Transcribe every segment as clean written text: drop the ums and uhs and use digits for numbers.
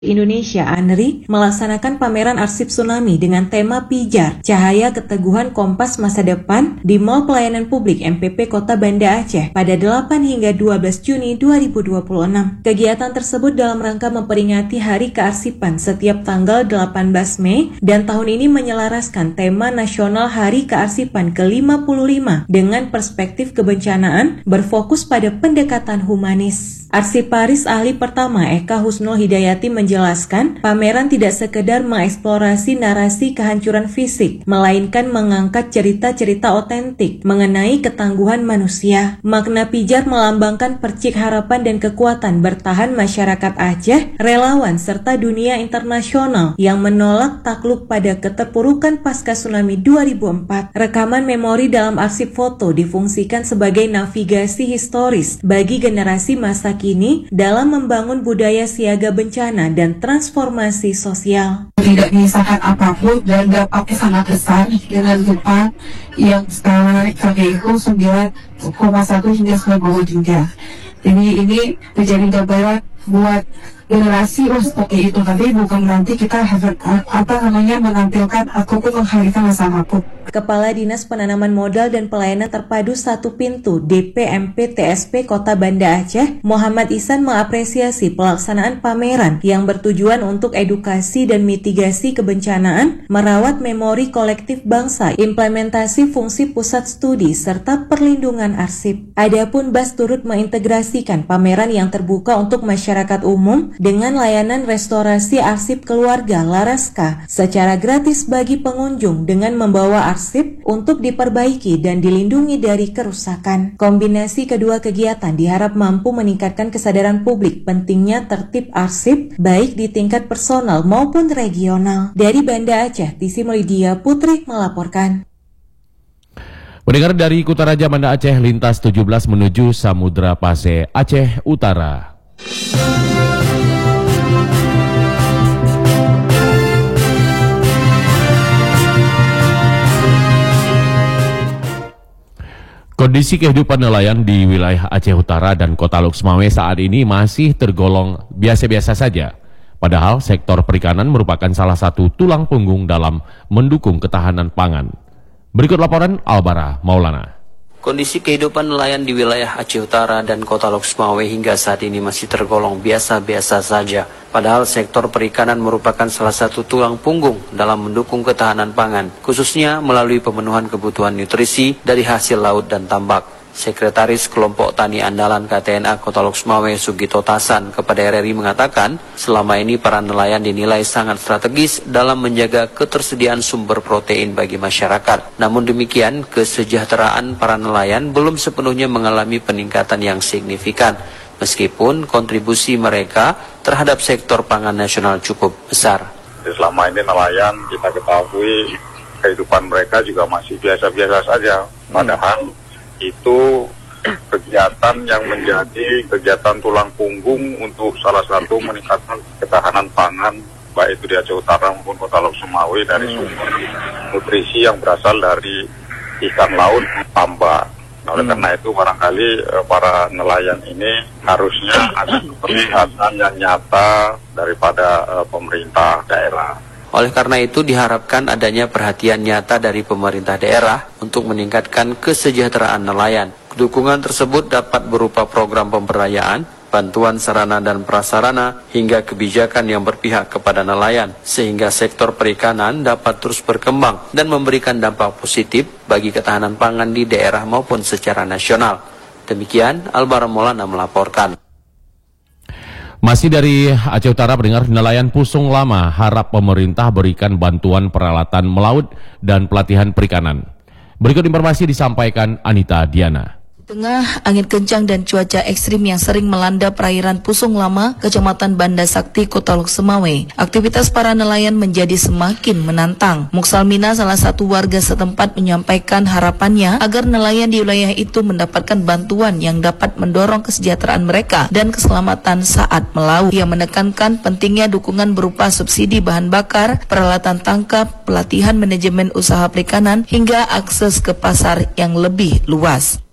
Indonesia ANRI melaksanakan pameran arsip tsunami dengan tema Pijar, Cahaya Keteguhan Kompas Masa Depan di Mall Pelayanan Publik MPP Kota Banda Aceh pada 8 hingga 12 Juni 2026. Kegiatan tersebut dalam rangka memperingati Hari Kearsipan setiap tanggal 18 Mei dan tahun ini menyelaraskan tema nasional Hari Kearsipan ke-55 dengan perspektif kebencanaan berfokus pada pendekatan humanis. Arsiparis ahli pertama Eka Husnul Hidayati menjelaskan, pameran tidak sekedar mengeksplorasi narasi kehancuran fisik, melainkan mengangkat cerita-cerita otentik mengenai ketangguhan manusia. Makna pijar melambangkan percik harapan dan kekuatan bertahan masyarakat Aceh, relawan serta dunia internasional yang menolak takluk pada keterpurukan pasca tsunami 2004. Rekaman memori dalam arsip foto difungsikan sebagai navigasi historis bagi generasi masa kini dalam membangun budaya siaga bencana dan transformasi sosial. Tidak menyisakan apapun dan dampaknya sangat besar dengan gempa yang skala Richter itu 9,1 hingga 9,3. Jadi ini menjadi gambaran buat generasi seperti itu, tapi bukan nanti kita menampilkan ataupun menghadirkan masa apapun. Kepala Dinas Penanaman Modal dan Pelayanan Terpadu Satu Pintu DPMP TSP Kota Banda Aceh, Muhammad Ihsan mengapresiasi pelaksanaan pameran yang bertujuan untuk edukasi dan mitigasi kebencanaan, merawat memori kolektif bangsa, implementasi fungsi pusat studi, serta perlindungan arsip. Adapun BAS turut mengintegrasikan pameran yang terbuka untuk masyarakat umum dengan layanan restorasi arsip keluarga Laraska secara gratis bagi pengunjung dengan membawa arsip untuk diperbaiki dan dilindungi dari kerusakan. Kombinasi kedua kegiatan diharap mampu meningkatkan kesadaran publik pentingnya tertib arsip baik di tingkat personal maupun regional. Dari Banda Aceh, Tisi Melidia Putri melaporkan. Pendengar dari Kutaraja Banda Aceh, lintas 17 menuju Samudra Pase, Aceh Utara. Kondisi kehidupan nelayan di wilayah Aceh Utara dan Kota Luxmawe saat ini masih tergolong biasa-biasa saja. Padahal sektor perikanan merupakan salah satu tulang punggung dalam mendukung ketahanan pangan. Berikut laporan Albara Maulana. Kondisi kehidupan nelayan di wilayah Aceh Utara dan Kota Luxmawe hingga saat ini masih tergolong biasa-biasa saja. Padahal sektor perikanan merupakan salah satu tulang punggung dalam mendukung ketahanan pangan, khususnya melalui pemenuhan kebutuhan nutrisi dari hasil laut dan tambak. Sekretaris Kelompok Tani Andalan KTNA Kota Luxmawe Sugito Tasan kepada RRI mengatakan, selama ini para nelayan dinilai sangat strategis dalam menjaga ketersediaan sumber protein bagi masyarakat. Namun demikian, kesejahteraan para nelayan belum sepenuhnya mengalami peningkatan yang signifikan, meskipun kontribusi mereka terhadap sektor pangan nasional cukup besar. Selama ini nelayan kita ketahui kehidupan mereka juga masih biasa-biasa saja, padahal itu kegiatan yang menjadi kegiatan tulang punggung untuk salah satu meningkatkan ketahanan pangan baik itu di Aceh Utara maupun Kota Luxmawe dari sumber nutrisi yang berasal dari ikan laut tambak. Nah, oleh karena itu barangkali para nelayan ini harusnya ada peningkatan yang nyata daripada pemerintah daerah. Oleh karena itu diharapkan adanya perhatian nyata dari pemerintah daerah untuk meningkatkan kesejahteraan nelayan. Dukungan tersebut dapat berupa program pemberdayaan, bantuan sarana dan prasarana, hingga kebijakan yang berpihak kepada nelayan, sehingga sektor perikanan dapat terus berkembang dan memberikan dampak positif bagi ketahanan pangan di daerah maupun secara nasional. Demikian, Albara Maulana melaporkan. Masih dari Aceh Utara, pendengar, nelayan Pusung Lama harap pemerintah berikan bantuan peralatan melaut dan pelatihan perikanan. Berikut informasi disampaikan Anita Diana. Tengah angin kencang dan cuaca ekstrim yang sering melanda perairan Pusung Lama, Kecamatan Banda Sakti, Kota Luxmawe, aktivitas para nelayan menjadi semakin menantang. Muksalmina, salah satu warga setempat, menyampaikan harapannya agar nelayan di wilayah itu mendapatkan bantuan yang dapat mendorong kesejahteraan mereka dan keselamatan saat melaut. Ia menekankan pentingnya dukungan berupa subsidi bahan bakar, peralatan tangkap, pelatihan manajemen usaha perikanan, hingga akses ke pasar yang lebih luas.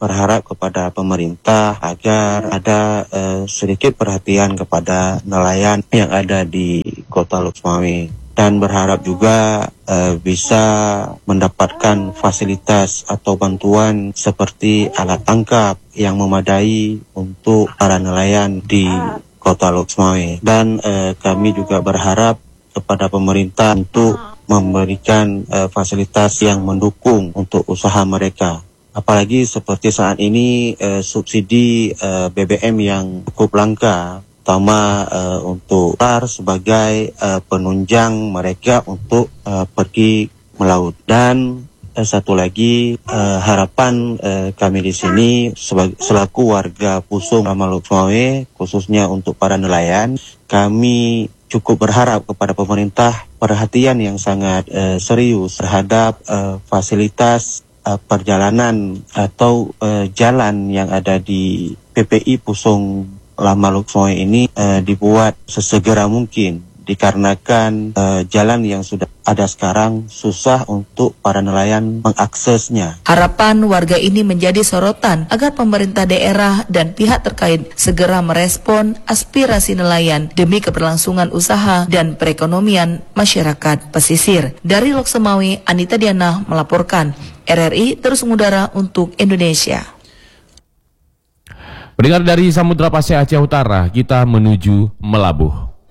berharap kepada pemerintah agar ada sedikit perhatian kepada nelayan yang ada di Kota Lok Sumawe, dan berharap juga bisa mendapatkan fasilitas atau bantuan seperti alat tangkap yang memadai untuk para nelayan di Kota Lok Sumawe. Dan kami juga berharap kepada pemerintah untuk memberikan fasilitas yang mendukung untuk usaha mereka. Apalagi seperti saat ini subsidi BBM yang cukup langka, terutama untuk sebagai penunjang mereka untuk pergi melaut. Dan satu lagi harapan kami di sini selaku warga Pusung Lama Lok Sumawe, khususnya untuk para nelayan, kami cukup berharap kepada pemerintah perhatian yang sangat serius terhadap fasilitas perjalanan atau jalan yang ada di PPI Pusung Lama Lok Sumawe ini dibuat sesegera mungkin, dikarenakan jalan yang sudah ada sekarang susah untuk para nelayan mengaksesnya. Harapan warga ini menjadi sorotan agar pemerintah daerah dan pihak terkait segera merespon aspirasi nelayan demi keberlangsungan usaha dan perekonomian masyarakat pesisir. Dari Lok Sumawe, Anita Diana melaporkan. RRI terus mengudara untuk Indonesia. Pendengar dari Samudra Pasai Aceh Utara, kita menuju Melabuh.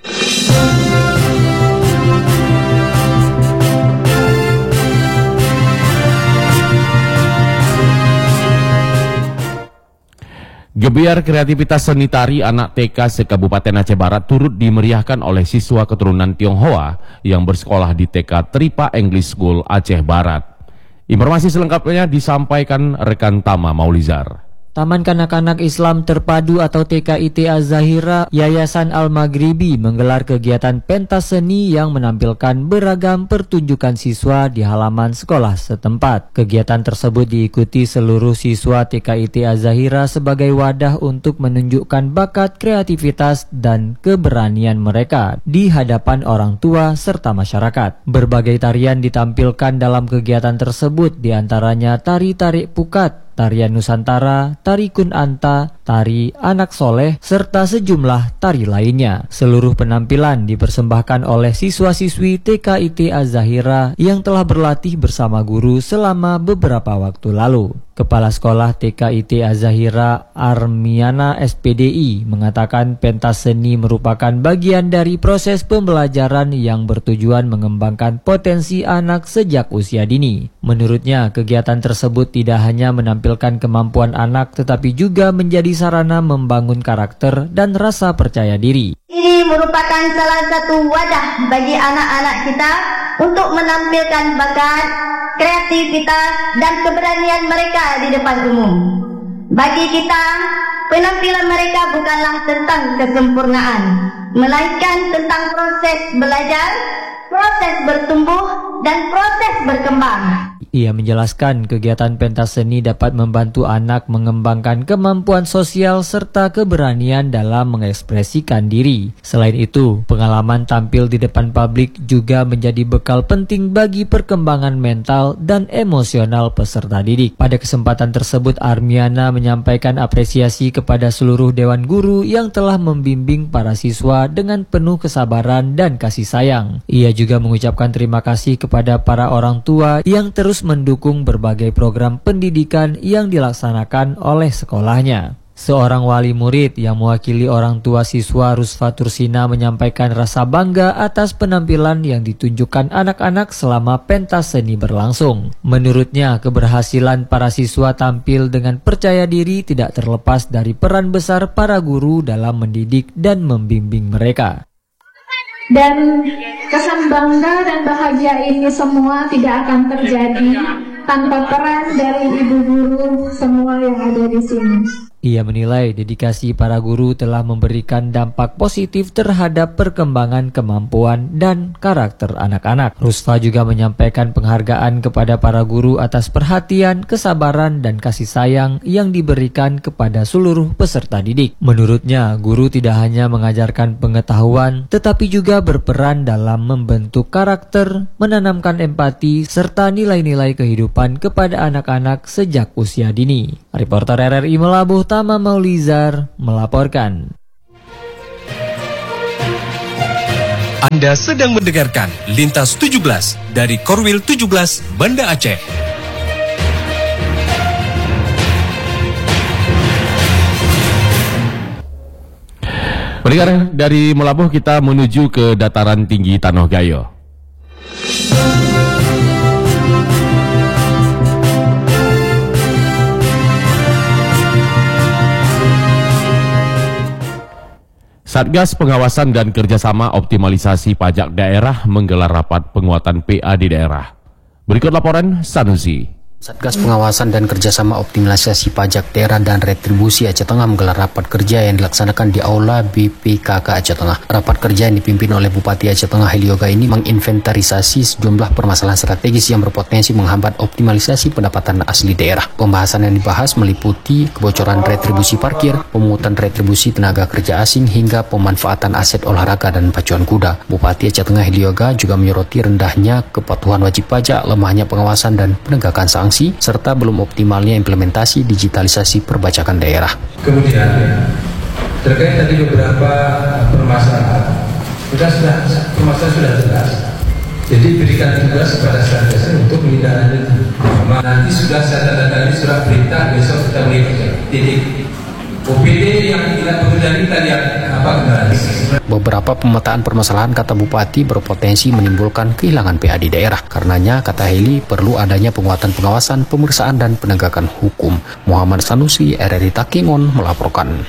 Gebiar kreativitas seni tari anak TK se-Kabupaten Aceh Barat turut dimeriahkan oleh siswa keturunan Tionghoa yang bersekolah di TK Tripa English School Aceh Barat. Informasi selengkapnya disampaikan rekan Tama Maulizar. Taman Kanak-Kanak Islam Terpadu atau TKIT Az-Zahira Yayasan Al-Maghribi menggelar kegiatan pentas seni yang menampilkan beragam pertunjukan siswa di halaman sekolah setempat. Kegiatan tersebut diikuti seluruh siswa TKIT Az-Zahira sebagai wadah untuk menunjukkan bakat, kreativitas, dan keberanian mereka di hadapan orang tua serta masyarakat. Berbagai tarian ditampilkan dalam kegiatan tersebut, diantaranya tari tarik pukat, tarian Nusantara, tari Kun Anta, tari Anak Soleh, serta sejumlah tari lainnya. Seluruh penampilan dipersembahkan oleh siswa-siswi TKIT Az-Zahira yang telah berlatih bersama guru selama beberapa waktu lalu. Kepala Sekolah TKIT Az-Zahira Armiana SPDI mengatakan pentas seni merupakan bagian dari proses pembelajaran yang bertujuan mengembangkan potensi anak sejak usia dini. Menurutnya, kegiatan tersebut tidak hanya menampilkan kemampuan anak tetapi juga menjadi sarana membangun karakter dan rasa percaya diri. Ini merupakan salah satu wadah bagi anak-anak kita untuk menampilkan bakat, kreativitas, dan keberanian mereka di depan umum. Bagi kita, penampilan mereka bukanlah tentang kesempurnaan, melainkan tentang proses belajar, proses bertumbuh, dan proses berkembang. Ia menjelaskan kegiatan pentas seni dapat membantu anak mengembangkan kemampuan sosial serta keberanian dalam mengekspresikan diri. Selain itu, pengalaman tampil di depan publik juga menjadi bekal penting bagi perkembangan mental dan emosional peserta didik. Pada kesempatan tersebut, Armiana menyampaikan apresiasi kepada seluruh dewan guru yang telah membimbing para siswa dengan penuh kesabaran dan kasih sayang. Ia juga mengucapkan terima kasih kepada para orang tua yang terus mendukung berbagai program pendidikan yang dilaksanakan oleh sekolahnya. Seorang wali murid yang mewakili orang tua siswa, Rusfa Tursina, menyampaikan rasa bangga atas penampilan yang ditunjukkan anak-anak selama pentas seni berlangsung. Menurutnya, keberhasilan para siswa tampil dengan percaya diri tidak terlepas dari peran besar para guru dalam mendidik dan membimbing mereka. Dan kesan bangga dan bahagia ini semua tidak akan terjadi tanpa peran dari ibu guru semua yang ada di sini. Ia menilai dedikasi para guru telah memberikan dampak positif terhadap perkembangan kemampuan dan karakter anak-anak. Rusfa juga menyampaikan penghargaan kepada para guru atas perhatian, kesabaran, dan kasih sayang yang diberikan kepada seluruh peserta didik. Menurutnya, guru tidak hanya mengajarkan pengetahuan, tetapi juga berperan dalam membentuk karakter, menanamkan empati, serta nilai-nilai kehidupan kepada anak-anak sejak usia dini. Reporter RRI Melabuh Tama Maulizar melaporkan. Anda sedang mendengarkan Lintas 17 dari Korwil 17 Banda Aceh. Pendengar, dari Melabuh kita menuju ke dataran tinggi Tanoh Gayo. Satgas Pengawasan dan Kerjasama Optimalisasi Pajak Daerah menggelar rapat penguatan PA di daerah. Berikut laporan Sanusi. Satgas Pengawasan dan Kerjasama Optimalisasi Pajak Daerah dan Retribusi Aceh Tengah menggelar rapat kerja yang dilaksanakan di Aula BPKK Aceh Tengah. Rapat kerja yang dipimpin oleh Bupati Aceh Tengah Helioga ini menginventarisasi sejumlah permasalahan strategis yang berpotensi menghambat optimalisasi pendapatan asli daerah. Pembahasan yang dibahas meliputi kebocoran retribusi parkir, pemungutan retribusi tenaga kerja asing, hingga pemanfaatan aset olahraga dan pacuan kuda. Bupati Aceh Tengah Helioga juga menyoroti rendahnya kepatuhan wajib pajak, lemahnya pengawasan dan penegakan sanksi, serta belum optimalnya implementasi digitalisasi perpajakan daerah. Kemudian terkait tadi beberapa permasalahan, permasalahan sudah jelas. Jadi berikan tugas kepada Satgas untuk menindaklanjuti. Nanti sudah saya tanda tangani surat perintah, besok kita beri titik. OPD yang tidak mengendalikan kita lihat apa kendala. Beberapa pemetaan permasalahan, kata Bupati, berpotensi menimbulkan kehilangan PA di daerah. Karenanya, kata Heli, perlu adanya penguatan pengawasan, pemeriksaan, dan penegakan hukum. Muhammad Sanusi, RRI Takengon, melaporkan.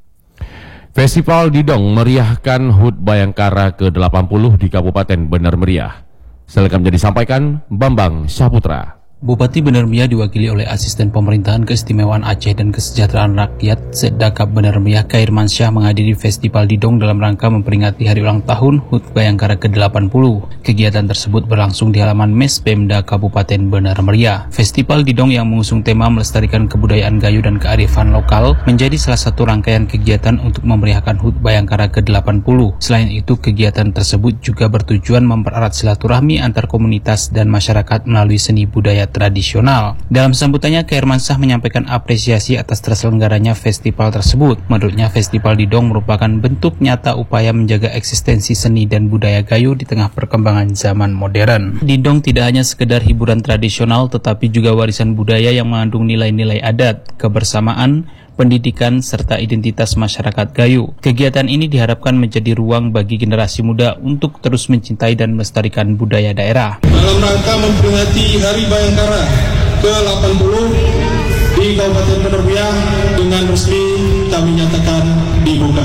Festival Didong meriahkan HUT Bayangkara ke-80 di Kabupaten Benar Meriah. Selengkapnya disampaikan Bambang Syahputra. Bupati Benar Meriah diwakili oleh Asisten Pemerintahan Keistimewaan Aceh dan Kesejahteraan Rakyat Setdakap Benar Meriah Khairmansyah menghadiri Festival Didong dalam rangka memperingati hari ulang tahun HUT Bayangkara ke-80. Kegiatan tersebut berlangsung di halaman Mes Pemda Kabupaten Benar Meriah. Festival Didong yang mengusung tema melestarikan kebudayaan Gayo dan kearifan lokal menjadi salah satu rangkaian kegiatan untuk memeriahkan HUT Bayangkara ke-80. Selain itu, kegiatan tersebut juga bertujuan mempererat silaturahmi antar komunitas dan masyarakat melalui seni budaya tradisional. Dalam sambutannya, Khairmansyah menyampaikan apresiasi atas terselenggaranya festival tersebut. Menurutnya, Festival Didong merupakan bentuk nyata upaya menjaga eksistensi seni dan budaya Gayo di tengah perkembangan zaman modern. Didong tidak hanya sekedar hiburan tradisional, tetapi juga warisan budaya yang mengandung nilai-nilai adat, kebersamaan, pendidikan, serta identitas masyarakat Gayo. Kegiatan ini diharapkan menjadi ruang bagi generasi muda untuk terus mencintai dan melestarikan budaya daerah. Dalam rangka memperingati Hari Bayangkara ke-80 di Kabupaten Benar Meriah dengan resmi kami nyatakan dibuka.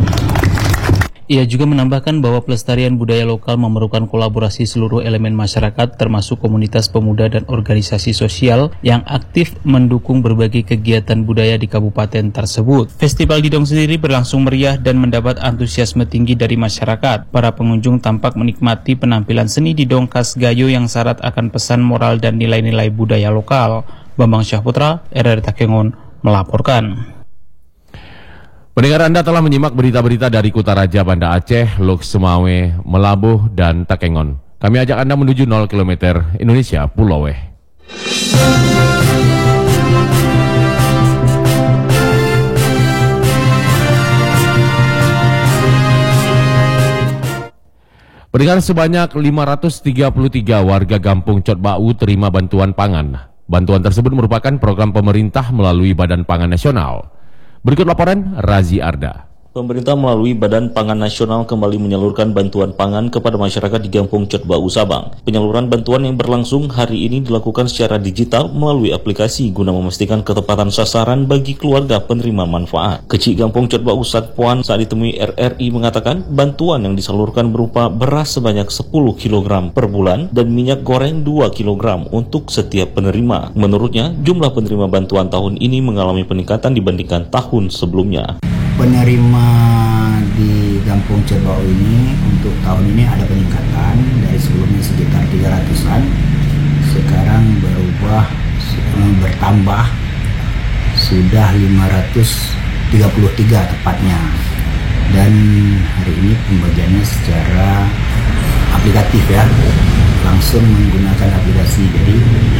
Ia juga menambahkan bahwa pelestarian budaya lokal memerlukan kolaborasi seluruh elemen masyarakat termasuk komunitas pemuda dan organisasi sosial yang aktif mendukung berbagai kegiatan budaya di kabupaten tersebut. Festival Didong sendiri berlangsung meriah dan mendapat antusiasme tinggi dari masyarakat. Para pengunjung tampak menikmati penampilan seni Didong khas Gayo yang syarat akan pesan moral dan nilai-nilai budaya lokal. Bambang Syahputra, RRI Takengon, melaporkan. Pendengar, Anda telah menyimak berita-berita dari Kutaraja, Banda Aceh, Lok Sumawe, Melabuh, dan Takengon. Kami ajak Anda menuju 0 km Indonesia Pulau Weh. Pendengar, sebanyak 533 warga Kampung Cotbau terima bantuan pangan. Bantuan tersebut merupakan program pemerintah melalui Badan Pangan Nasional. Berikut laporan Razi Arda. Pemerintah melalui Badan Pangan Nasional kembali menyalurkan bantuan pangan kepada masyarakat di Kampung Cetbau Sabang. Penyaluran bantuan yang berlangsung hari ini dilakukan secara digital melalui aplikasi guna memastikan ketepatan sasaran bagi keluarga penerima manfaat. Kecik Kampung Cetbau Satpuan saat ditemui RRI mengatakan bantuan yang disalurkan berupa beras sebanyak 10 kg per bulan dan minyak goreng 2 kg untuk setiap penerima. Menurutnya, jumlah penerima bantuan tahun ini mengalami peningkatan dibandingkan tahun sebelumnya. Penerima di Kampung Cetbau ini untuk tahun ini ada peningkatan dari sebelumnya sekitar 300-an, sekarang bertambah sudah 533 tepatnya, dan hari ini pembagiannya secara aplikatif ya, langsung menggunakan aplikasi. Jadi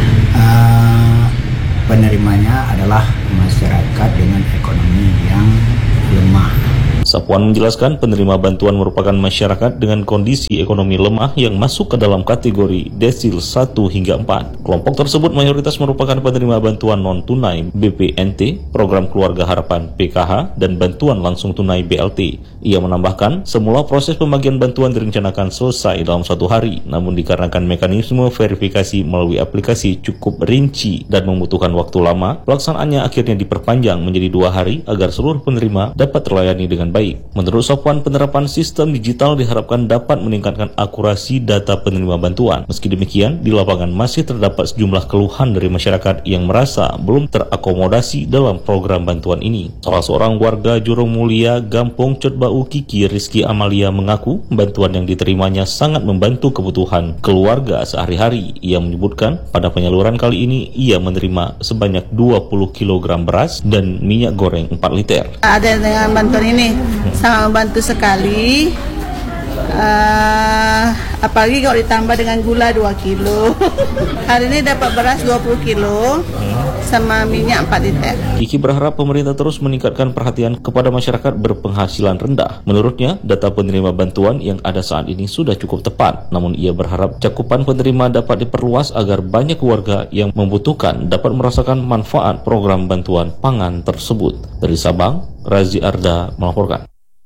penerimanya adalah masyarakat dengan ekonomi yang lemah. Sapuan menjelaskan penerima bantuan merupakan masyarakat dengan kondisi ekonomi lemah yang masuk ke dalam kategori desil 1 hingga 4. Kelompok tersebut mayoritas merupakan penerima bantuan non-tunai BPNT, Program Keluarga Harapan PKH, dan bantuan langsung tunai BLT. Ia menambahkan, semula proses pembagian bantuan direncanakan selesai dalam 1 hari, namun dikarenakan mekanisme verifikasi melalui aplikasi cukup rinci dan membutuhkan waktu lama, pelaksanaannya akhirnya diperpanjang menjadi 2 hari agar seluruh penerima dapat terlayani dengan baik. Menurut Sapuan, penerapan sistem digital diharapkan dapat meningkatkan akurasi data penerima bantuan. Meski demikian, di lapangan masih terdapat sejumlah keluhan dari masyarakat yang merasa belum terakomodasi dalam program bantuan ini. Salah seorang warga Jurong Mulia, Kampung Cetbau, Kiki Rizky Amalia mengaku bantuan yang diterimanya sangat membantu kebutuhan keluarga sehari-hari. Ia menyebutkan pada penyaluran kali ini ia menerima sebanyak 20 kg beras dan minyak goreng 4 liter. Ada dengan bantuan ini sangat membantu sekali, apalagi kalau ditambah dengan gula 2 kilo. Hari ini dapat beras 20 kilo sama minyak 4 liter. Kiki berharap pemerintah terus meningkatkan perhatian kepada masyarakat berpenghasilan rendah. Menurutnya, data penerima bantuan yang ada saat ini sudah cukup tepat. Namun ia berharap cakupan penerima dapat diperluas agar banyak keluarga yang membutuhkan dapat merasakan manfaat program bantuan pangan tersebut. Dari Sabang, Razi Arda melaporkan.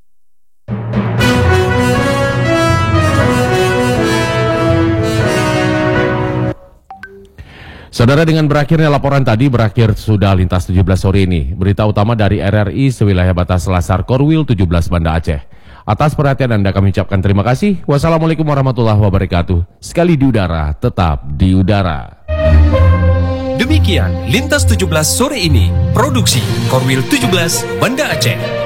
Saudara, dengan berakhirnya laporan tadi, berakhir sudah Lintas 17 sore ini. Berita utama dari RRI sewilayah batas Selasar Korwil 17 Banda Aceh. Atas perhatian Anda kami ucapkan terima kasih. Wassalamualaikum warahmatullahi wabarakatuh. Sekali di udara, tetap di udara. Demikian Lintas 17 sore ini. Produksi Korwil 17 Banda Aceh.